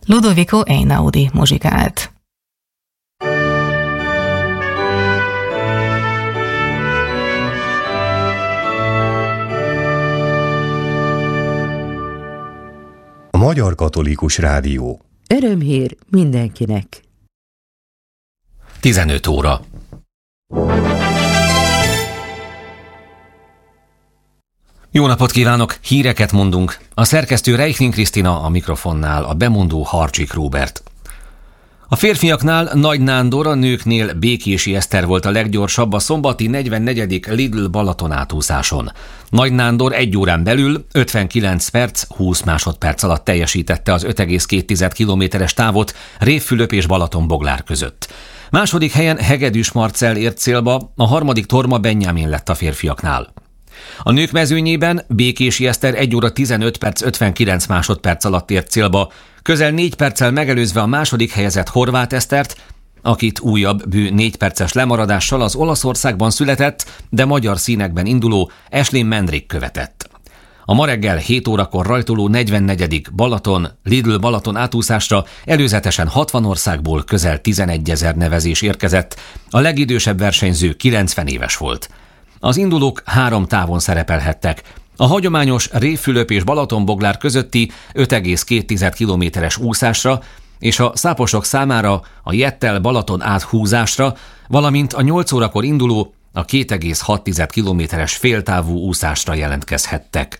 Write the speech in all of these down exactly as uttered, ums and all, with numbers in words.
Ludovico Einaudi muzsikált. A Magyar Katolikus Rádió. Örömhír mindenkinek. tizenöt óra. Jó napot kívánok, híreket mondunk. A szerkesztő Reichling Krisztina, a mikrofonnál a bemondó Harcsik Róbert. A férfiaknál Nagy Nándor, a nőknél Békési Eszter volt a leggyorsabb a szombati negyvennegyedik Lidl Balaton átúszáson. Nagy Nándor egy órán belül ötvenkilenc perc, húsz másodperc alatt teljesítette az öt egész két kilométeres távot Révfülöp és Balatonboglár között. Második helyen Hegedűs Marcell ért célba, a harmadik Torma Benjamin lett a férfiaknál. A nők mezőnyében Békési Eszter egy óra tizenöt perc ötvenkilenc másodperc alatt ért célba, közel négy perccel megelőzve a második helyezett Horváth Esztert, akit újabb bő négy perces lemaradással az Olaszországban született, de magyar színekben induló Ashley Mendrick követett. A ma reggel hét órakor rajtoló negyvennegyedik Balaton, Lidl Balaton átúszásra előzetesen hatvan országból közel tizenegyezer nevezés érkezett, a legidősebb versenyző kilencven éves volt. Az indulók három távon szerepelhettek. A hagyományos Révfülöp és Balatonboglár közötti öt egész két kilométeres úszásra és a száposok számára a Jettel Balaton áthúzásra, valamint a nyolc órakor induló a két egész hat kilométeres féltávú úszásra jelentkezhettek.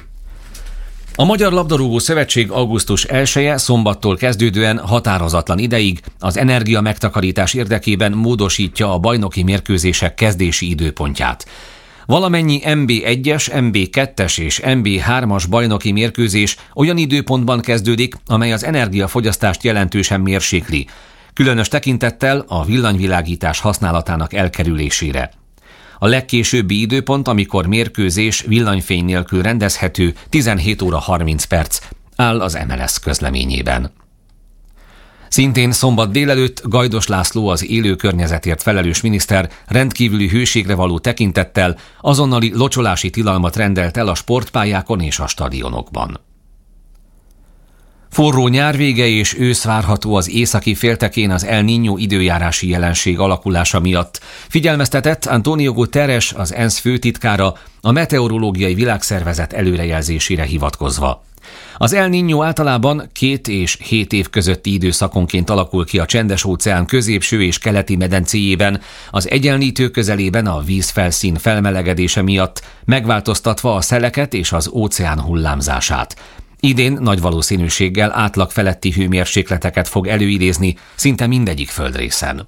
A Magyar Labdarúgó Szövetség augusztus elseje szombattól kezdődően határozatlan ideig az energia megtakarítás érdekében módosítja a bajnoki mérkőzések kezdési időpontját. Valamennyi em bé egyes, em bé kettes és em bé hármas bajnoki mérkőzés olyan időpontban kezdődik, amely az energiafogyasztást jelentősen mérsékli, különös tekintettel a villanyvilágítás használatának elkerülésére. A legkésőbbi időpont, amikor mérkőzés villanyfény nélkül rendezhető, tizenhét óra harminc perc, áll az em el es közleményében. Szintén szombat délelőtt Gajdos László, az élő környezetért felelős miniszter rendkívüli hőségre való tekintettel azonnali locsolási tilalmat rendelt el a sportpályákon és a stadionokban. Forró nyár vége és ősz várható az északi féltekén az El Niño időjárási jelenség alakulása miatt. Figyelmeztetett Antonio Guterres, az ENSZ főtitkára, a Meteorológiai Világszervezet előrejelzésére hivatkozva. Az El Niño általában két és hét év közötti időszakonként alakul ki a Csendes-óceán középső és keleti medencéjében, az egyenlítő közelében a vízfelszín felmelegedése miatt, megváltoztatva a szeleket és az óceán hullámzását. Idén nagy valószínűséggel átlag feletti hőmérsékleteket fog előidézni szinte mindegyik földrészen.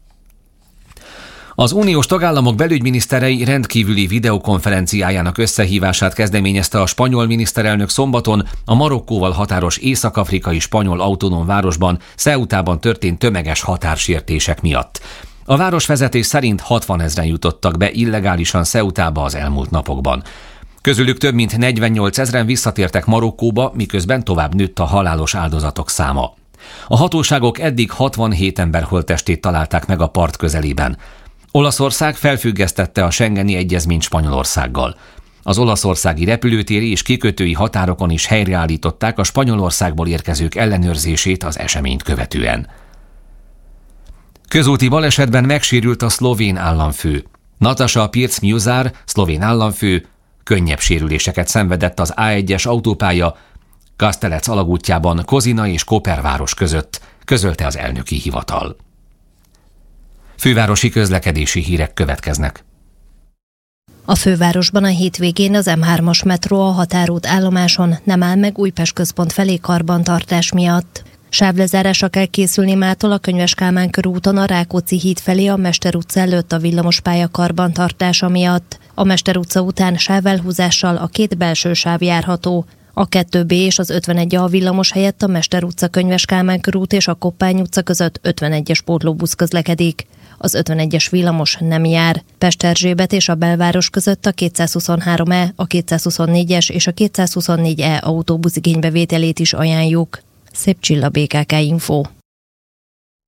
Az uniós tagállamok belügyminiszterei rendkívüli videokonferenciájának összehívását kezdeményezte a spanyol miniszterelnök szombaton a Marokkóval határos észak-afrikai spanyol autonóm városban, Ceutában történt tömeges határsértések miatt. A városvezetés szerint hatvanezren jutottak be illegálisan Ceutába az elmúlt napokban. Közülük több mint negyvennyolc ezren visszatértek Marokkóba, miközben tovább nőtt a halálos áldozatok száma. A hatóságok eddig hatvanhét ember holttestét találták meg a part közelében. Olaszország felfüggesztette a Schengeni egyezményt Spanyolországgal. Az olaszországi repülőtéri és kikötői határokon is helyreállították a Spanyolországból érkezők ellenőrzését az eseményt követően. Közúti balesetben megsérült a szlovén államfő. Nataša Pirc-Muzár, szlovén államfő, könnyebb sérüléseket szenvedett az á egyes autópálya Kastelec alagútjában Kozina és Koper város között, közölte az elnöki hivatal. Fővárosi közlekedési hírek következnek. A fővárosban a hétvégén az em hármas metró a Határút állomáson nem áll meg Újpest központ felé karbantartás miatt. Sávlezárásra kell készülni mától a Könyves Kálmán körúton a Rákóczi híd felé a Mester utca előtt a villamospálya karbantartása miatt. A Mester utca után sávelhúzással a két belső sáv járható. A kettő bé és az ötvenegy a villamos helyett a Mester utca, Könyves Kálmán körút és a Koppány utca között ötvenegyes pótlóbusz közlekedik. Az ötvenegyes villamos nem jár. Pesterzsébet és a belváros között a kétszázhuszonhárom E, a kétszázhuszonnégyes és a kétszázhuszonnégy E autóbusz igénybevételét is ajánljuk. Szép Csilla, bé ká ká Info.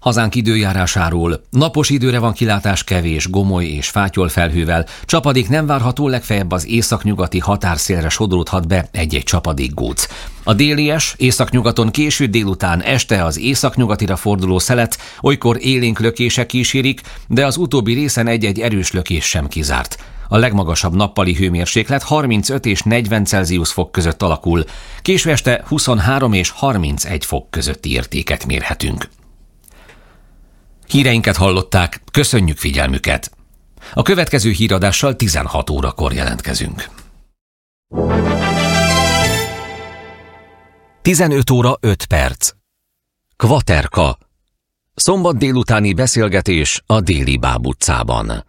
Hazánk időjárásáról. Napos időre van kilátás kevés, gomoly és fátyol felhővel. Csapadék nem várható, legfeljebb az északnyugati határszélre sodródhat be egy-egy csapadékgóc. A délies, északnyugaton késő délután, este az északnyugatira forduló szelet, olykor élénk lökések kísérik, de az utóbbi részen egy-egy erős lökés sem kizárt. A legmagasabb nappali hőmérséklet harmincöt és negyven Celsius fok között alakul. Késő este huszonhárom és harmincegy fok közötti értéket mérhetünk. Híreinket hallották, köszönjük figyelmüket! A következő híradással tizenhat órakor jelentkezünk. tizenöt óra öt perc. Kvaterka. Szombat délutáni beszélgetés a Déli Báb utcában.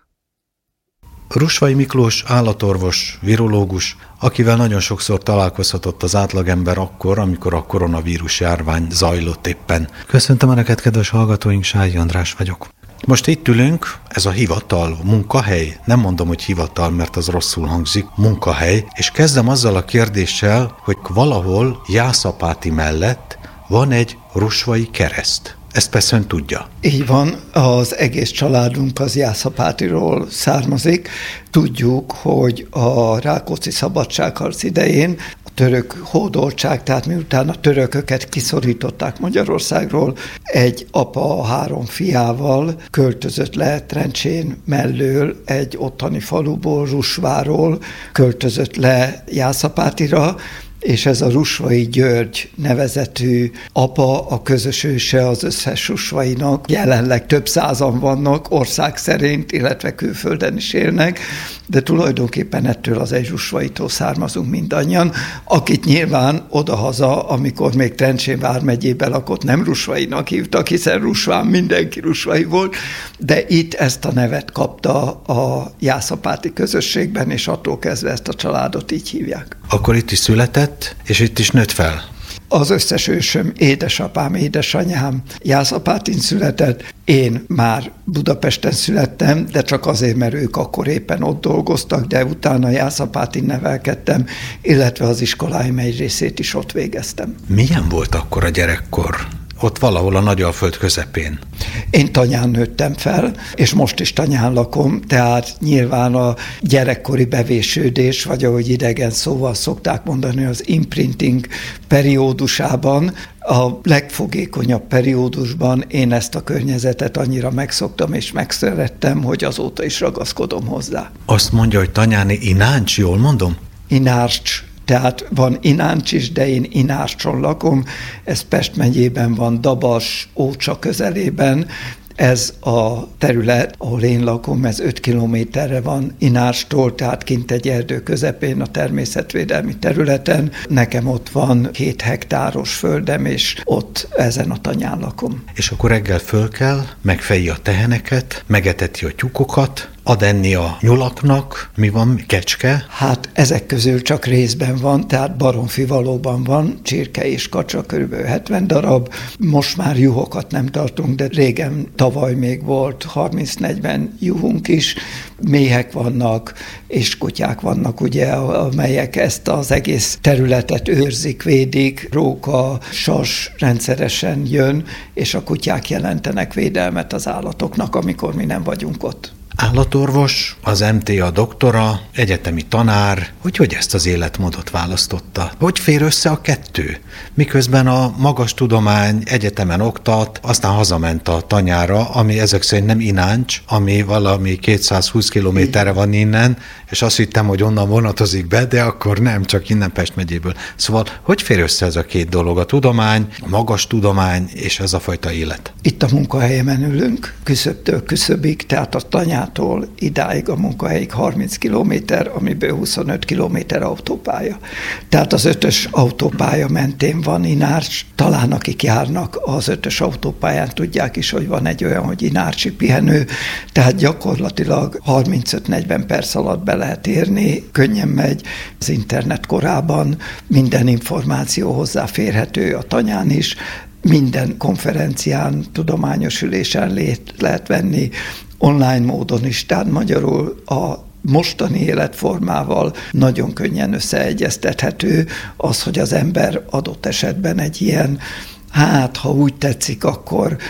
Rusvay Miklós állatorvos, virológus, akivel nagyon sokszor találkozhatott az átlagember akkor, amikor a koronavírus járvány zajlott éppen. Köszöntöm Önöket, kedves hallgatóink, Sályi András vagyok. Most itt ülünk, ez a hivatal, munkahely, nem mondom, hogy hivatal, mert az rosszul hangzik, munkahely, és kezdem azzal a kérdéssel, hogy valahol Jászapáti mellett van egy rusvai kereszt. Ezt persze ön tudja. Így van, az egész családunk az Jászapátiról származik. Tudjuk, hogy a Rákóczi szabadságharc idején a török hódoltság, tehát miután a törököket kiszorították Magyarországról, egy apa három fiával költözött le Trencsén mellől, egy ottani faluból, Rusváról költözött le Jászapátira, és ez a Rusvay György nevezetű apa a közös őse az összes rusvainak. Jelenleg több százan vannak ország szerint, illetve külföldön is élnek, de tulajdonképpen ettől az egy Rusvaytól származunk mindannyian, akit nyilván odahaza, amikor még Trencsén vármegyében lakott, nem Rusvaynak hívtak, hiszen Rusván mindenki Rusvay volt, de itt ezt a nevet kapta a jászapáti közösségben, és attól kezdve ezt a családot így hívják. Akkor itt is született, és itt is nőtt fel. Az összes ősöm, édesapám, édesanyám Jászapátin született, én már Budapesten születtem, de csak azért, mert ők akkor éppen ott dolgoztak, de utána Jászapátin nevelkedtem, illetve az iskoláim egy részét is ott végeztem. Milyen volt akkor a gyerekkor? Ott valahol a Nagyalföld közepén. Én Tanyán nőttem fel, és most is Tanyán lakom, tehát nyilván a gyerekkori bevésődés, vagy ahogy idegen szóval szokták mondani, az imprinting periódusában, a legfogékonyabb periódusban én ezt a környezetet annyira megszoktam és megszerettem, hogy azóta is ragaszkodom hozzá. Azt mondja, hogy tanyáni Ináncs, jól mondom? Inárcs. Tehát van Ináncs is, de én Inárcson lakom, ez Pest megyében van, Dabas, Ócsa közelében. Ez a terület, ahol én lakom, ez öt kilométerre van Inárcstól, tehát kint egy erdő közepén a természetvédelmi területen. Nekem ott van két hektáros földem, és ott ezen a tanyán lakom. És akkor reggel föl kell, megfejji a teheneket, megeteti a tyúkokat, ad enni a nyulaknak, mi van, kecske? Hát ezek közül csak részben van, tehát baromfi valóban van, csirke és kacsa, körülbelül hetven darab. Most már juhokat nem tartunk, de régen tavaly még volt harminc-negyven juhunk is. Méhek vannak, és kutyák vannak, ugye, amelyek ezt az egész területet őrzik, védik. Róka, sas rendszeresen jön, és a kutyák jelentenek védelmet az állatoknak, amikor mi nem vagyunk ott. Állatorvos, az em té á doktora, egyetemi tanár, hogy hogy ezt az életmódot választotta? Hogy fér össze a kettő? Miközben a magas tudomány egyetemen oktat, aztán hazament a tanyára, ami ezek szerint nem Ináncs, ami valami kétszázhúsz kilométerre van innen, és azt hittem, hogy onnan vonatozik be, de akkor nem, csak innen Pest megyéből. Szóval hogy fér össze ez a két dolog? A tudomány, a magas tudomány és ez a fajta élet? Itt a munkahelyemen ülünk, küszöbtől küszöbig, tehát a tanyától idáig a munkahelyig harminc kilométer, amiből huszonöt kilométer autópálya. Tehát az ötös autópálya mentén van Inárcs. Talán akik járnak az ötös autópályán tudják is, hogy van egy olyan, hogy Inárcsi pihenő, tehát gyakorlatilag harmincöt-negyven perc alatt be lehet érni, könnyen megy. Az internet korában minden információ hozzáférhető a tanyán is, minden konferencián, tudományos ülésen lét lehet venni, online módon is, tehát magyarul a mostani életformával nagyon könnyen összeegyeztethető az, hogy az ember adott esetben egy ilyen, hát ha úgy tetszik, akkor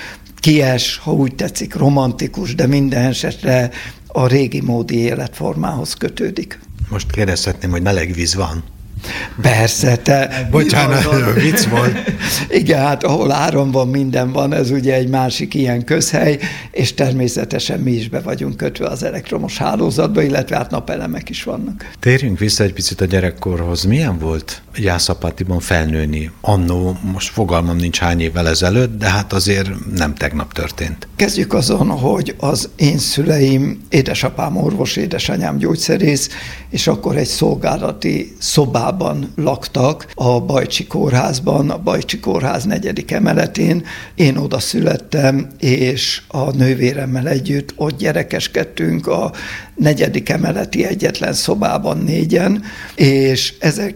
kies, ha úgy tetszik, romantikus, de minden esetre a régi módi életformához kötődik. Most kérdezhetném, hogy meleg víz van? Persze, te... Bocsánat, vicc volt. Igen, hát ahol áram van, minden van, ez ugye egy másik ilyen közhely, és természetesen mi is be vagyunk kötve az elektromos hálózatba, illetve hát napelemek is vannak. Térjünk vissza egy picit a gyerekkorhoz. Milyen volt Jászapátiban felnőni? Annó, most fogalmam nincs hány évvel ezelőtt, de hát azért nem tegnap történt. Kezdjük azon, hogy az én szüleim, édesapám orvos, édesanyám gyógyszerész, és akkor egy szolgálati szobában laktak a Bajcsi kórházban, a Bajcsi kórház negyedik emeletén. Én oda születtem, és a nővéremmel együtt ott gyerekeskedtünk a negyedik emeleti egyetlen szobában négyen, és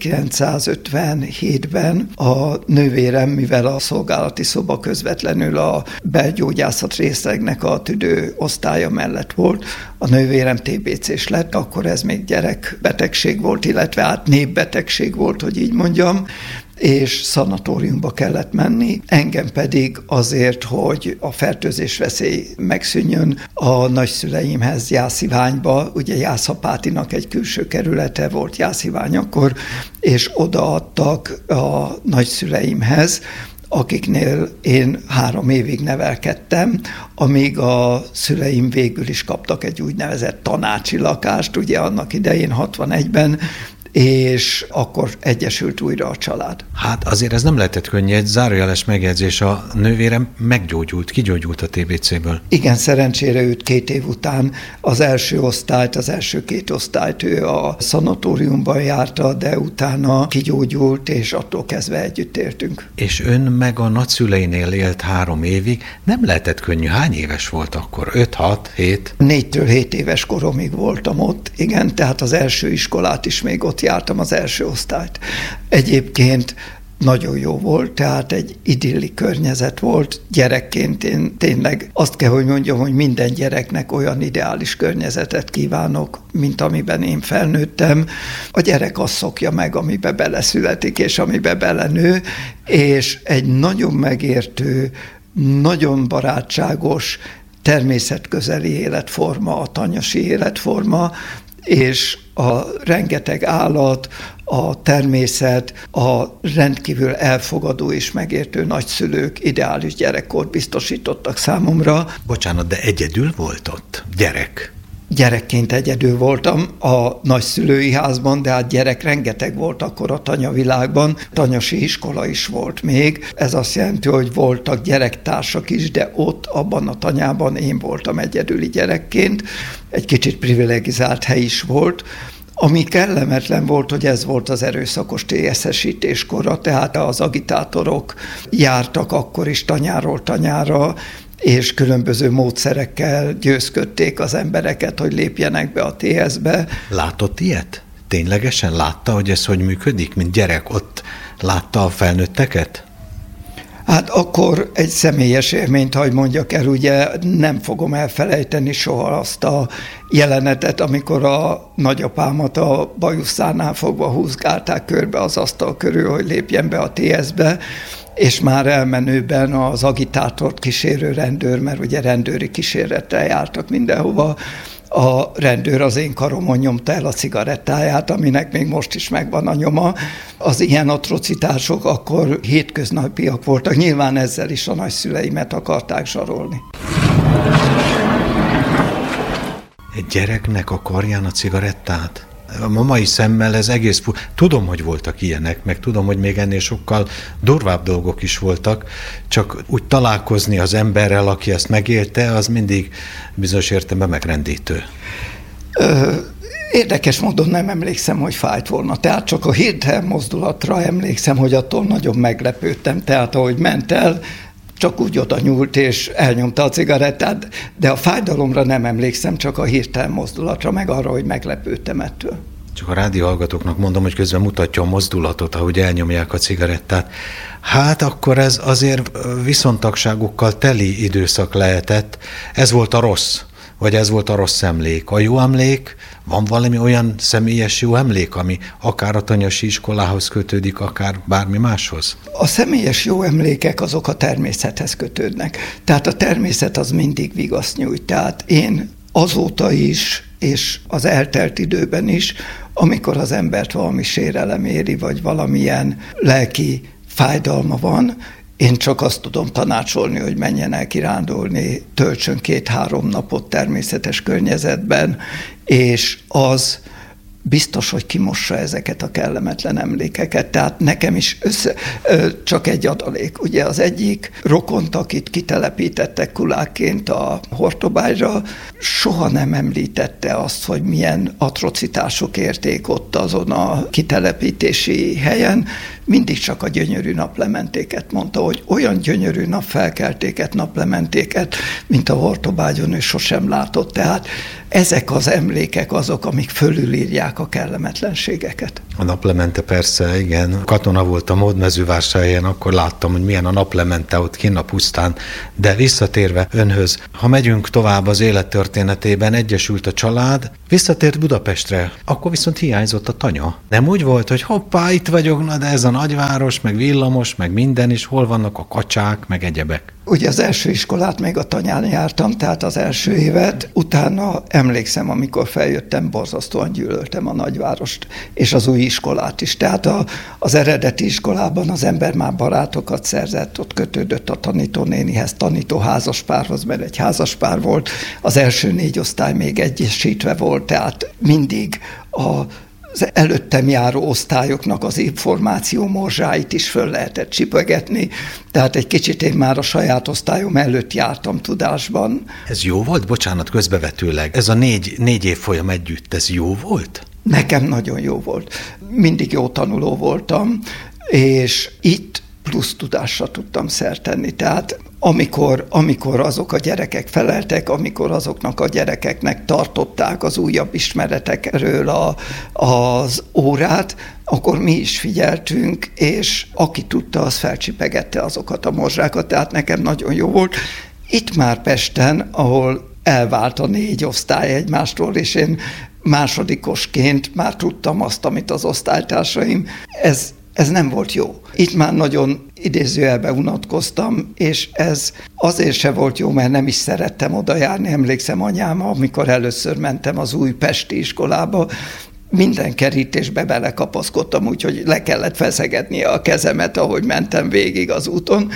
ezerkilencszázötvenhétben a nővérem, mivel a szolgálati szoba közvetlenül a belgyógyászat részlegnek a tüdő osztálya mellett volt, a nővérem té bé cés lett, akkor ez még gyerekbetegség volt, illetve hát népbetegség volt, hogy így mondjam, és szanatóriumba kellett menni, engem pedig azért, hogy a fertőzés veszély megszűnjön, a nagyszüleimhez Jásziványba, ugye Jászapátinak egy külső kerülete volt Jászivány akkor, és odaadtak a nagyszüleimhez, akiknél én három évig nevelkedtem, amíg a szüleim végül is kaptak egy úgynevezett tanácsi lakást, ugye annak idején hatvanegyben, és akkor egyesült újra a család. Hát azért ez nem lehetett könnyű, egy zárójeles megjegyzés, a nővérem meggyógyult, kigyógyult a té bé céből. Igen, szerencsére őt két év után az első osztályt, az első két osztályt ő a szanatóriumban járta, de utána kigyógyult, és attól kezdve együtt éltünk. És ön meg a nagyszüleinél élt három évig, nem lehetett könnyű, hány éves volt akkor? öt, hat, hét? Négytől hét éves koromig voltam ott, igen, tehát az első iskolát is még ott jártam, az első osztályt. Egyébként nagyon jó volt, tehát egy idilli környezet volt. Gyerekként én tényleg azt kell, hogy mondjam, hogy minden gyereknek olyan ideális környezetet kívánok, mint amiben én felnőttem. A gyerek azt szokja meg, amiben beleszületik, és amiben belenő, és egy nagyon megértő, nagyon barátságos, természetközeli életforma, a tanyasi életforma, és a rengeteg állat, a természet, a rendkívül elfogadó és megértő nagyszülők ideális gyerekkort biztosítottak számomra. Bocsánat, de egyedül volt ott? Gyerek? Gyerekként egyedül voltam a nagyszülői házban, de hát gyerek rengeteg volt akkor a tanyavilágban. Tanyasi iskola is volt még. Ez azt jelenti, hogy voltak gyerektársak is, de ott, abban a tanyában én voltam egyedüli gyerekként. Egy kicsit privilegizált hely is volt. Ami kellemetlen volt, hogy ez volt az erőszakos té es es-ítéskora, tehát az agitátorok jártak akkor is tanyáról tanyára, és különböző módszerekkel győzködték az embereket, hogy lépjenek be a té es-be. Látott ilyet? Ténylegesen látta, hogy ez hogy működik, mint gyerek? Ott látta a felnőtteket? Hát akkor egy személyes élményt, hogy mondjak el, ugye nem fogom elfelejteni soha azt a jelenetet, amikor a nagyapámat a bajuszánál fogva húzgálták körbe az asztal körül, hogy lépjen be a té es-be, és már elmenőben az agitátort kísérő rendőr, mert ugye rendőri kísérettel jártak mindenhova, a rendőr az én karomon nyomta el a cigarettáját, aminek még most is megvan a nyoma. Az ilyen atrocitások akkor hétköznapiak voltak, nyilván ezzel is a nagyszüleimet akarták zsarolni. Egy gyereknek a karján a cigarettát? A mai szemmel ez egész fú... Tudom, hogy voltak ilyenek, meg tudom, hogy még ennél sokkal durvább dolgok is voltak, csak úgy találkozni az emberrel, aki ezt megélte, az mindig bizonyos értelemben megrendítő. Ö, érdekes módon nem emlékszem, hogy fájt volna. Tehát csak a hirtelen mozdulatra emlékszem, hogy attól nagyon meglepődtem. Tehát ahogy ment el, csak úgy oda nyúlt és elnyomta a cigarettát, de a fájdalomra nem emlékszem, csak a hirtelen mozdulatra, meg arra, hogy meglepődtem ettől. Csak a rádióhallgatóknak mondom, hogy közben mutatja a mozdulatot, ahogy elnyomják a cigarettát. Hát akkor ez azért viszontagságokkal teli időszak lehetett. Ez volt a rossz. vagy ez volt a rossz emlék? A jó emlék, van valami olyan személyes jó emlék, ami akár a tanyasi iskolához kötődik, akár bármi máshoz? A személyes jó emlékek azok a természethez kötődnek. Tehát a természet az mindig vigaszt nyújt. Tehát én azóta is, és az eltelt időben is, amikor az embert valami sérelem éri, vagy valamilyen lelki fájdalma van, én csak azt tudom tanácsolni, hogy menjen el kirándulni, töltsön két-három napot természetes környezetben, és az biztos, hogy kimossa ezeket a kellemetlen emlékeket. Tehát nekem is össze, csak egy adalék. Ugye az egyik rokont, akit kitelepítettek kulákként a Hortobágyra, soha nem említette azt, hogy milyen atrocitások érték ott azon a kitelepítési helyen. Mindig csak a gyönyörű naplementéket mondta, hogy olyan gyönyörű napfelkeltéket, naplementéket, mint a Hortobágyon ő sosem látott. Tehát ezek az emlékek azok, amik fölülírják a kellemetlenségeket. A naplemente persze, igen. Katona voltam Hódmezővásárhelyen, akkor láttam, hogy milyen a naplemente ott kinn a pusztán. De visszatérve önhöz, ha megyünk tovább az élettörténetében, egyesült a család, visszatért Budapestre, akkor viszont hiányzott a tanya. Nem úgy volt, hogy hoppá, itt vagyok, na de ez a nagyváros, meg villamos, meg minden is, hol vannak a kacsák, meg egyebek. Ugye az első iskolát még a tanyán jártam, tehát az első évet, utána emlékszem, amikor feljöttem, borzasztóan gyűlöltem a nagyvárost, és az új iskolát is. Tehát a, az eredeti iskolában az ember már barátokat szerzett, ott kötődött a tanítónénihez, tanító házaspárhoz, mert egy házaspár volt, az első négy osztály még egyesítve volt, tehát mindig a az előttem járó osztályoknak az információ morzsáit is föl lehetett csipögetni, tehát egy kicsit én már a saját osztályom előtt jártam tudásban. Ez jó volt? Bocsánat, közbevetőleg. Ez a négy, négy évfolyam együtt, ez jó volt? Nekem nagyon jó volt. Mindig jó tanuló voltam, és itt plusz tudásra tudtam szert tenni. Tehát amikor, amikor azok a gyerekek feleltek, amikor azoknak a gyerekeknek tartották az újabb ismeretekről a, az órát, akkor mi is figyeltünk, és aki tudta, az felcsipegette azokat a morzsákat, tehát nekem nagyon jó volt. Itt már Pesten, ahol elvált a négy osztály egymástól, és én másodikosként már tudtam azt, amit az osztálytársaim, ez Ez nem volt jó. Itt már nagyon idézőjelbe unatkoztam, és ez azért se volt jó, mert nem is szerettem oda járni. Emlékszem anyám, amikor először mentem az új pesti iskolába, minden kerítésbe belekapaszkodtam, úgyhogy le kellett feszegednie a kezemet, ahogy mentem végig az úton.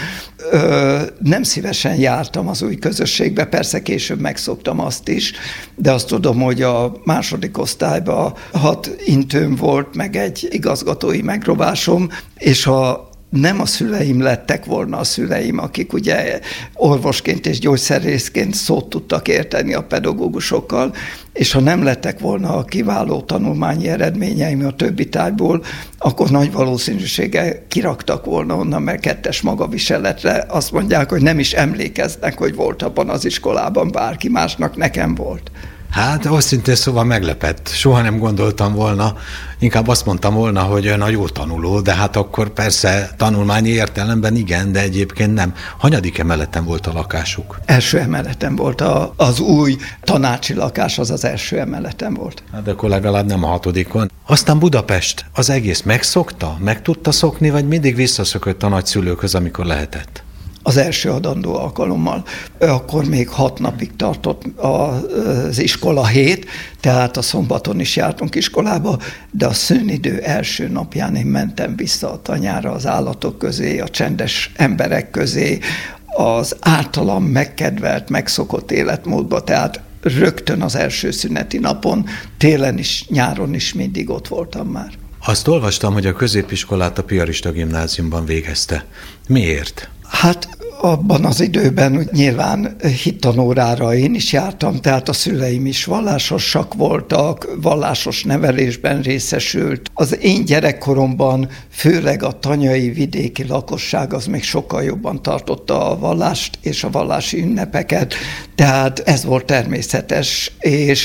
Ö, nem szívesen jártam az új közösségbe, persze később megszoktam azt is, de azt tudom, hogy a második osztályban hat intőm volt, meg egy igazgatói megrovásom, és ha nem a szüleim lettek volna a szüleim, akik ugye orvosként és gyógyszerészként szót tudtak érteni a pedagógusokkal, és ha nem lettek volna a kiváló tanulmányi eredményeim a többi tárgyból, akkor nagy valószínűséggel kiraktak volna onnan, mert kettes magavizseletre azt mondják, hogy nem is emlékeznek, hogy volt abban az iskolában bárki másnak, nekem volt. Hát őszintén szóval meglepett. Soha nem gondoltam volna, inkább azt mondtam volna, hogy ön a jó tanuló, de hát akkor persze tanulmányi értelemben igen, de egyébként nem. Hanyadik emeleten volt a lakásuk? Első emeleten volt. A, az új tanácsi lakás az az első emeleten volt. Hát akkor legalább nem a hatodikon. Aztán Budapest, az egész megszokta? Meg tudta szokni, vagy mindig visszaszökött a nagyszülőkhöz, amikor lehetett? Az első adandó alkalommal. Akkor még hat napig tartott az iskola hét, tehát a szombaton is jártunk iskolába, de a szünidő első napján én mentem vissza a tanyára, az állatok közé, a csendes emberek közé, az általam megkedvelt, megszokott életmódba, tehát rögtön az első szüneti napon, télen is, nyáron is mindig ott voltam már. Azt olvastam, hogy a középiskolát a piarista gimnáziumban végezte. Miért? Hát abban az időben nyilván hittanórára én is jártam, tehát a szüleim is vallásosak voltak, vallásos nevelésben részesült. Az én gyerekkoromban főleg a tanyai vidéki lakosság az még sokkal jobban tartotta a vallást és a vallási ünnepeket, tehát ez volt természetes, és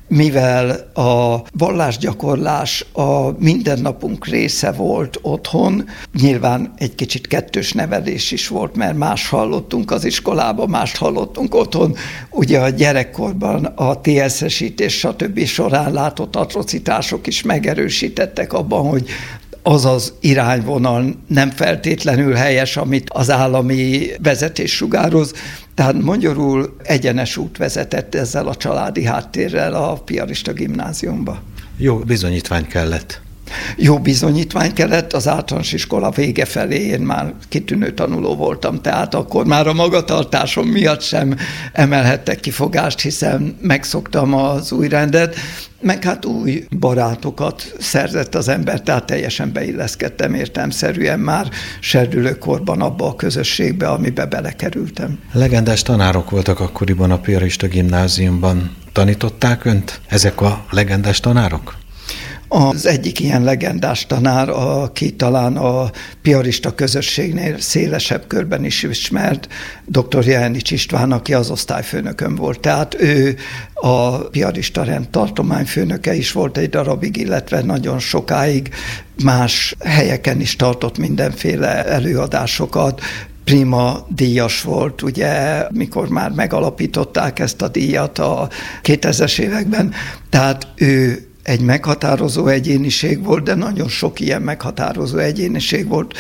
mivel a vallásgyakorlás a mindennapunk része volt otthon, nyilván egy kicsit kettős nevelés is volt, mert más hallottunk az iskolában, mást hallottunk otthon. Ugye a gyerekkorban a té es-esítés stb. Során látott atrocitások is megerősítettek abban, hogy az az irányvonal nem feltétlenül helyes, amit az állami vezetés sugároz. Tehát magyarul egyenes út vezetett ezzel a családi háttérrel a piarista gimnáziumba. Jó bizonyítvány kellett. Jó bizonyítvány kellett, az általános iskola vége felé én már kitűnő tanuló voltam, tehát akkor már a magatartásom miatt sem emelhettek kifogást, hiszen megszoktam az új rendet, meg hát új barátokat szerzett az ember, tehát teljesen beilleszkedtem értelemszerűen már serdülőkorban abba a közösségbe, amibe belekerültem. Legendás tanárok voltak akkoriban a piarista gimnáziumban. Tanították önt ezek a legendás tanárok? Az egyik ilyen legendás tanár, aki talán a piarista közösségnél szélesebb körben is ismert, dr. Jelenics István, aki az osztályfőnököm volt. Tehát ő a piarista rend tartományfőnöke is volt egy darabig, illetve nagyon sokáig más helyeken is tartott mindenféle előadásokat. Prima díjas volt, ugye, mikor már megalapították ezt a díjat a kétezres években. Tehát ő egy meghatározó egyéniség volt, de nagyon sok ilyen meghatározó egyéniség volt